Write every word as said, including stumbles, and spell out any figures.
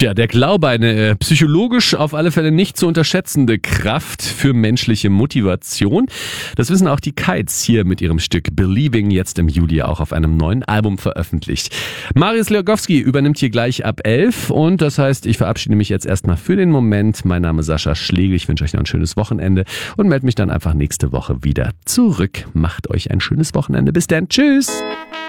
Ja, der Glaube, eine äh, psychologisch auf alle Fälle nicht zu unterschätzende Kraft für menschliche Motivation. Das wissen auch die Kites hier mit ihrem Stück Believing, jetzt im Juli auch auf einem neuen Album veröffentlicht. Marius Leogowski übernimmt hier gleich ab elf und das heißt, ich verabschiede mich jetzt erstmal für den Moment. Mein Name ist Sascha Schlegel, ich wünsche euch noch ein schönes Wochenende und melde mich dann einfach nächste Woche wieder zurück. Macht euch ein schönes Wochenende. Bis dann, tschüss!